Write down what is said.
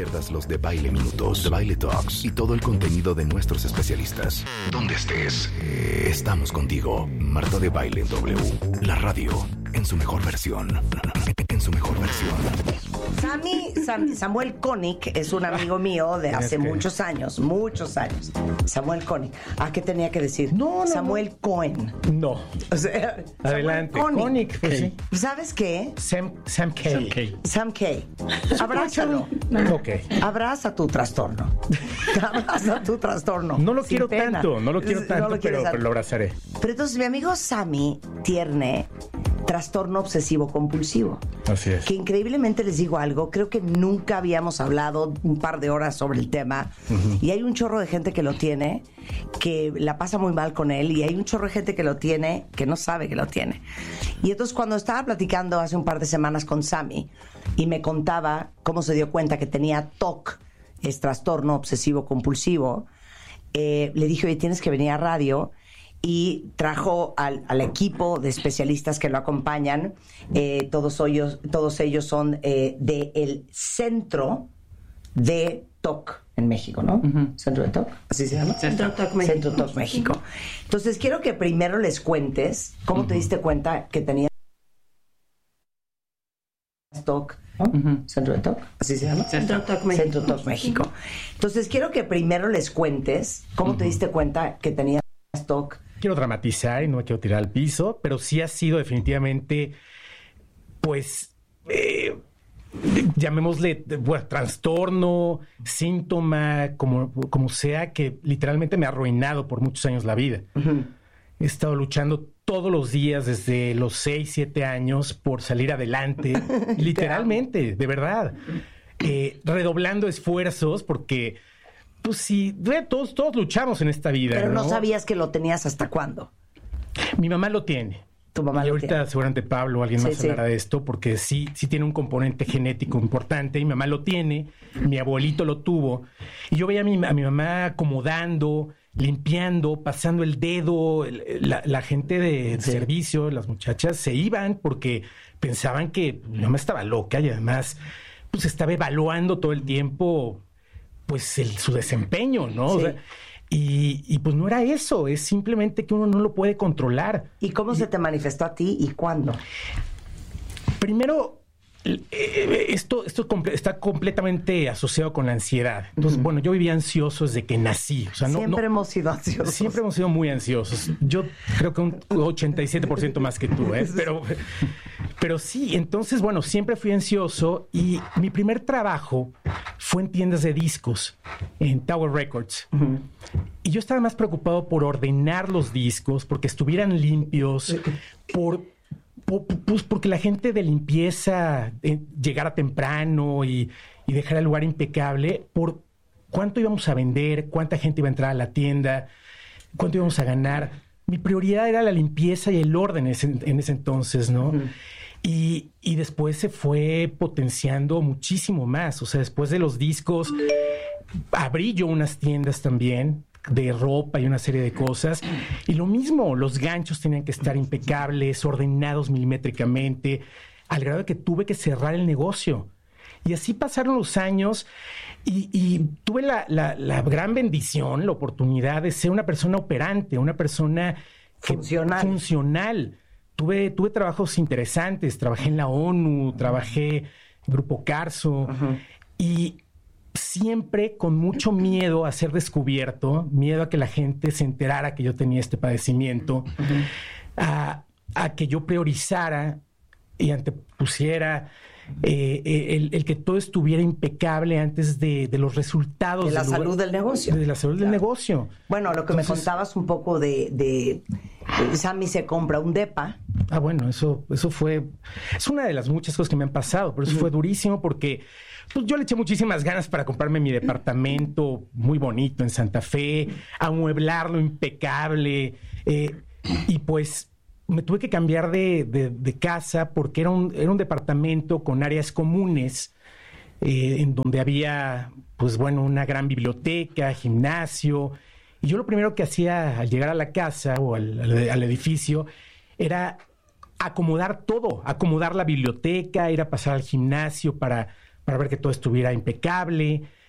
pierdas los de Baile Minutos, The Baile Talks y todo el contenido de nuestros especialistas. Donde estés, estamos contigo. Marta de Baile W, la radio en su mejor versión. En su mejor versión. Samuel Koenig es un amigo mío de hace muchos años. Samuel Koenig. ¿Qué tenía que decir? No. Samuel Cohen. No. O sea, adelante. Koenig. Pues sí. ¿Sabes qué? Sam K. Sam K. Abrázalo. Ok. Abraza tu trastorno. Abraza tu trastorno. No lo quiero pena. tanto, pero lo abrazaré. Pero entonces mi amigo Sammy tiene trastorno obsesivo compulsivo. Así es. Que increíblemente les digo algo, creo que nunca habíamos hablado un par de horas sobre el tema y hay un chorro de gente que lo tiene, que la pasa muy mal con él, y hay un chorro de gente que lo tiene, que no sabe que lo tiene. Y entonces cuando estaba platicando hace un par de semanas con Sammy y me contaba cómo se dio cuenta que tenía TOC, es trastorno obsesivo compulsivo, le dije, oye, tienes que venir a radio. Y trajo al equipo de especialistas que lo acompañan. Todos ellos son del Centro de TOC en México, ¿no? Centro de TOC, ¿así se llama? Centro TOC México. Centro TOC México. Entonces quiero que primero les cuentes cómo te diste cuenta que tenías TOC, ¿no? Centro de TOC, ¿así se llama? Centro TOC México. Centro TOC México. Entonces quiero que primero les cuentes cómo te diste cuenta que tenías TOC. Quiero dramatizar y no me quiero tirar al piso, pero sí ha sido definitivamente, pues, llamémosle, trastorno, síntoma, como sea, que literalmente me ha arruinado por muchos años la vida. He estado luchando todos los días desde los 6, 7 años por salir adelante, literalmente, de verdad. Redoblando esfuerzos porque... Pues sí, todos luchamos en esta vida. Pero no sabías que lo tenías hasta cuándo. Mi mamá lo tiene. Tu mamá y lo ahorita tiene. seguramente Pablo o alguien más hablará de esto, porque sí tiene un componente genético importante. Mi mamá lo tiene, mi abuelito lo tuvo. Y yo veía a mi mamá acomodando, limpiando, pasando el dedo. La gente de servicio, las muchachas, se iban porque pensaban que mi mamá estaba loca y además pues estaba evaluando todo el tiempo pues su desempeño, ¿no? Sí. O sea, y pues no era eso, es simplemente que uno no lo puede controlar. ¿Y cómo se te manifestó a ti y cuándo? Primero, esto está completamente asociado con la ansiedad. Entonces, bueno, yo vivía ansioso desde que nací. O sea, siempre hemos sido ansiosos. Siempre hemos sido muy ansiosos. Yo creo que un 87% más que tú, ¿eh? Pero sí, entonces, bueno, siempre fui ansioso y mi primer trabajo fue en tiendas de discos, en Tower Records. Y yo estaba más preocupado por ordenar los discos, porque estuvieran limpios, pues porque la gente de limpieza llegara temprano y dejara el lugar impecable, por cuánto íbamos a vender, cuánta gente iba a entrar a la tienda, cuánto íbamos a ganar. Mi prioridad era la limpieza y el orden en ese entonces, ¿no? Y después se fue potenciando muchísimo más. O sea, después de los discos, abrí yo unas tiendas también de ropa y una serie de cosas. Y lo mismo, los ganchos tenían que estar impecables, ordenados milimétricamente, al grado de que tuve que cerrar el negocio. Y así pasaron los años y tuve la gran bendición, la oportunidad de ser una persona operante, una persona funcional. Tuve trabajos interesantes, trabajé en la ONU, trabajé en Grupo Carso y siempre con mucho miedo a ser descubierto, miedo a que la gente se enterara que yo tenía este padecimiento, a que yo priorizara y antepusiera el que todo estuviera impecable antes de los resultados. De la salud del negocio. De la salud del negocio. Bueno, lo que me contabas un poco de Sammy se compra un depa. Bueno, eso fue... Es una de las muchas cosas que me han pasado, pero eso fue durísimo porque pues, yo le eché muchísimas ganas para comprarme mi departamento muy bonito en Santa Fe, amueblarlo impecable, y pues me tuve que cambiar de casa porque era un departamento con áreas comunes, en donde había, pues bueno, una gran biblioteca, gimnasio. Y yo lo primero que hacía al llegar a la casa o al edificio era acomodar todo, acomodar la biblioteca, ir a pasar al gimnasio para para ver que todo estuviera impecable.